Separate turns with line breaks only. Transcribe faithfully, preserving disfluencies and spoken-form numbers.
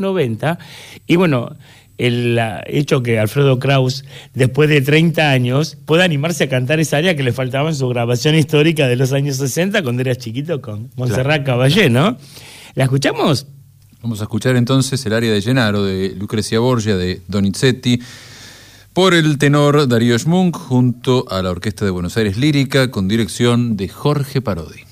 noventa, y bueno, el uh, hecho que Alfredo Kraus, después de treinta años, pueda animarse a cantar esa área que le faltaba en su grabación histórica de los años sesenta, cuando era chiquito, con Montserrat claro. Caballé, ¿no? ¿La escuchamos?
Vamos a escuchar entonces el aria de Gennaro, de Lucrecia Borgia, de Donizetti, por el tenor Darío Schmunk, junto a la Orquesta de Buenos Aires Lírica, con dirección de Jorge Parodi.